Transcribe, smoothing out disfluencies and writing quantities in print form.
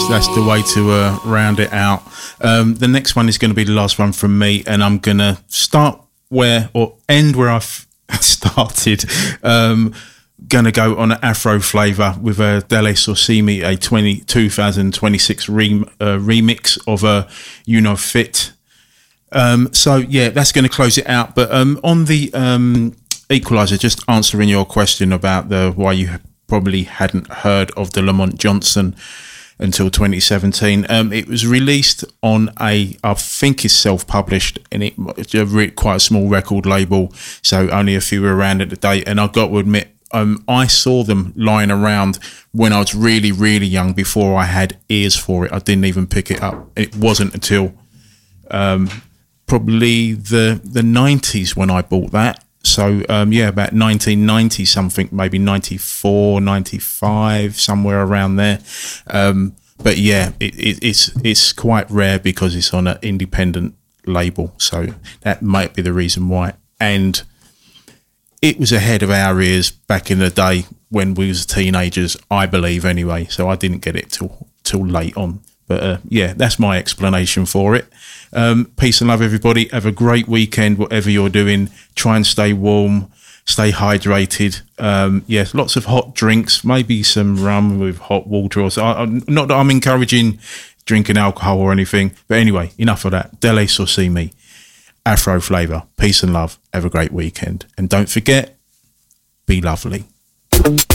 That's the way to round it out. The next one is going to be the last one from me, and I'm going to end where I've started. Going to go on an Afro flavour with a Dele Sorsimi, a 2026 remix of You Know Fit. So yeah, that's going to close it out. But on the Equalizer, just answering your question about why you probably hadn't heard of the Lamont Johnson until 2017. It was released on I think it's self-published, and it's quite a small record label, so only a few were around at the date. And I've got to admit, I saw them lying around when I was really, really young, before I had ears for it. I didn't even pick it up. It wasn't until probably the 90s when I bought that. So, about 1990 something, maybe 94, 95, somewhere around there. But yeah, it's quite rare because it's on an independent label. So that might be the reason why. And it was ahead of our ears back in the day when we was teenagers, I believe anyway. So I didn't get it till late on. But that's my explanation for it. Peace and love, everybody. Have a great weekend, whatever you're doing. Try and stay warm, stay hydrated. Lots of hot drinks, maybe some rum with hot water. Or so. Not that I'm encouraging drinking alcohol or anything, but anyway, enough of that. Dele Sorsimi, Afro flavour. Peace and love. Have a great weekend. And don't forget, be lovely.